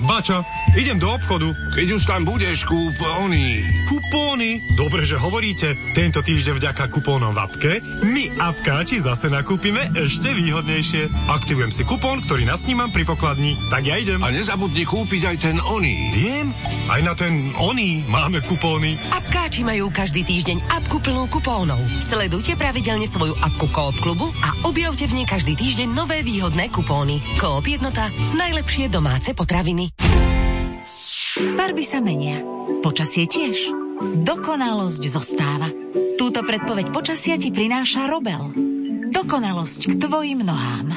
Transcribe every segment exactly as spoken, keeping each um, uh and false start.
Bača, idem do obchodu. Keď už tam budeš, kúp ony. Kupóny? Dobre, že hovoríte. Tento týždeň vďaka kupónom v apke my apkáči zase nakúpime ešte výhodnejšie. Aktivujem si kupón, ktorý nasnímam pri pokladni. Tak ja idem. A nezabudni kúpiť aj ten oný. Viem, aj na ten oný máme kupóny. Apkáči majú každý týždeň apku plnú kupónov. Sledujte pravidelne svoju apku Coop klubu a objavte v nej každý týždeň nové výhodné kupóny. Coop Jednota. Najlepšie domáce potraviny. Farby sa menia. Počasie tiež. Dokonalosť zostáva. Túto predpoveď počasia ti prináša Robel. Dokonalosť k tvojim nohám.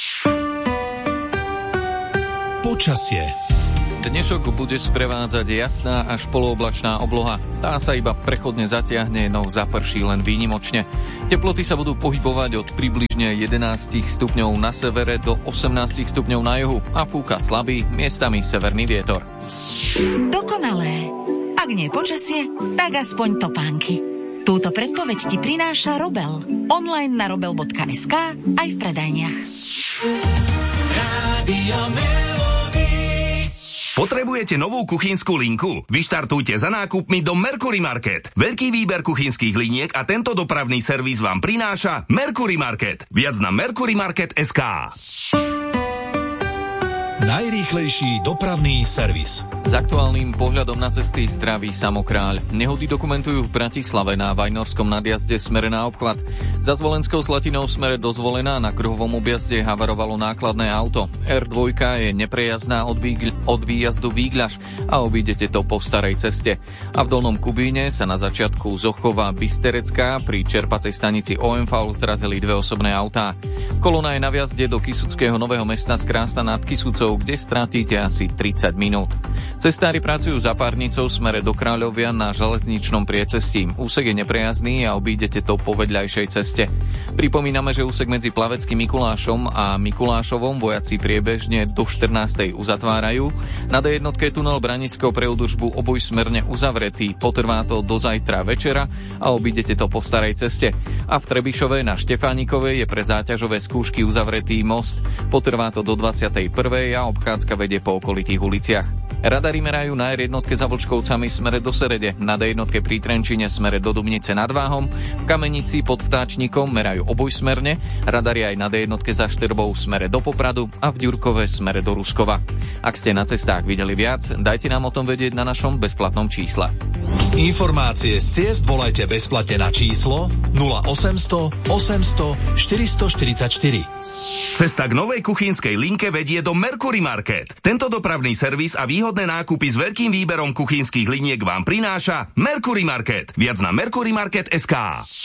Počasie. Dnešok bude sprevádzať jasná až polooblačná obloha. Tá sa iba prechodne zatiahne, no zaprší len výnimočne. Teploty sa budú pohybovať od približne jedenásť stupňov na severe do osemnásť stupňov na juhu a fúka slabý, miestami severný vietor. Dokonalé. Ak nie počasie, tak aspoň topánky. Túto predpoveď ti prináša Robel. Online na robel bodka es ká aj v predajniach. Rádio Potrebujete novú kuchynskú linku? Vyštartujte za nákupmi do Mercury Market. Veľký výber kuchynských liniek a tento dopravný servis vám prináša Mercury Market. Viac na mercury market bodka es ká. Najrýchlejší dopravný servis. S aktuálnym pohľadom na cesty zdraví Samokráľ. Nehody dokumentujú v Bratislave na Vajnorskom nadjazde smere na obchvat. Za Zvolenskou Slatinou smere do Zvolena na kruhovom objazde havarovalo nákladné auto. er dva je neprejazdná od, výgl- od výjazdu Výgľaš a obídete to po starej ceste. A v Dolnom Kubíne sa na začiatku Zochova Bysterecká pri čerpacej stanici ó em vé zrazili dve osobné autá. Kolona je na vjazde do Kisuckého Nového Mesta z Krásna nad Kisucou, kde stratíte asi tridsať minút. Cestári pracujú za Párnicou smere do Kráľovia na železničnom priecestí. Úsek je neprejazdný a obídete to po vedľajšej ceste. Pripomíname, že úsek medzi Plaveckým Mikulášom a Mikulášovom vojaci priebežne do štrnástej uzatvárajú. Na dé jednotke tunel Branisko pre údržbu obojsmerne uzavretý. Potrvá to do zajtra večera a obídete to po starej ceste. A v Trebišove na Štefánikovej je pre záťažové skúšky uzavretý most. Potrvá to do dvadsiatej prvej a obchádzka vedie po okolitých uliciach. Radary merajú na er jednotke za Vlčkovcami smere do Serede, na dé jednotke pri Trenčine smere do Dubnice nad Váhom, v Kamenici pod Vtáčnikom merajú obojsmerne, radary aj na dé jednotke za Štrbou smere do Popradu a v Ďurkove smere do Ruskova. Ak ste na cestách videli viac, dajte nám o tom vedieť na našom bezplatnom čísle. Informácie z ciest volajte bezplatne na číslo nula osemsto osemsto štyristoštyridsaťštyri. Cesta k novej kuchynskej linke vedie do Mercury Market. Tento dopravný servis a výhodné nákupy s veľkým výberom kuchynských liniek vám prináša Mercury Market. Viac na mercury market bodka es ká.